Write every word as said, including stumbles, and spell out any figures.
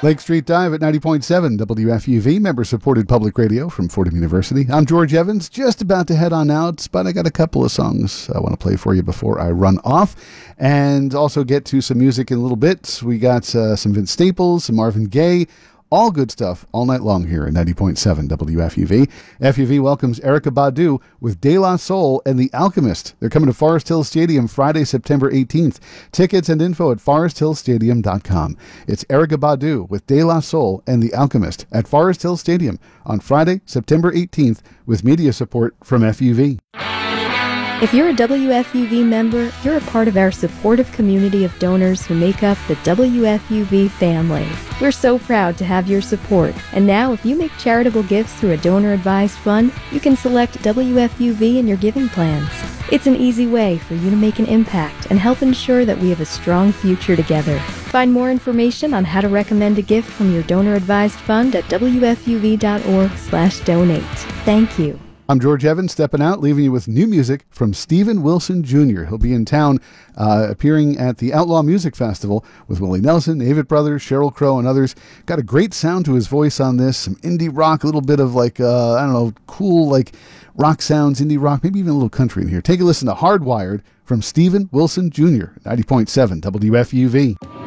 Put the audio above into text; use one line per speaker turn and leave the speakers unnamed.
Lake Street Dive at ninety point seven W F U V, member-supported public radio from Fordham University. I'm George Evans, just about to head on out, but I got a couple of songs I want to play for you before I run off, and also get to some music in a little bit. We got uh, some Vince Staples, some Marvin Gaye, all good stuff all night long here at ninety point seven W F U V. F U V welcomes Erykah Badu with De La Soul and The Alchemist. They're coming to Forest Hill Stadium Friday, September eighteenth. Tickets and info at forest hill stadium dot com. It's Erykah Badu with De La Soul and The Alchemist at Forest Hill Stadium on Friday, September eighteenth, with media support from F U V.
If you're a W F U V member, you're a part of our supportive community of donors who make up the W F U V family. We're so proud to have your support. And now, if you make charitable gifts through a donor-advised fund, you can select W F U V in your giving plans. It's an easy way for you to make an impact and help ensure that we have a strong future together. Find more information on how to recommend a gift from your donor-advised fund at W F U V dot org slash donate. Thank you.
I'm George Evans, stepping out, leaving you with new music from Steven Wilson Junior He'll be in town, uh, appearing at the Outlaw Music Festival with Willie Nelson, Avett Brothers, Sheryl Crow, and others. Got a great sound to his voice on this, some indie rock, a little bit of like, uh, I don't know, cool like rock sounds, indie rock, maybe even a little country in here. Take a listen to Hardwired from Steven Wilson Junior ninety point seven W F U V.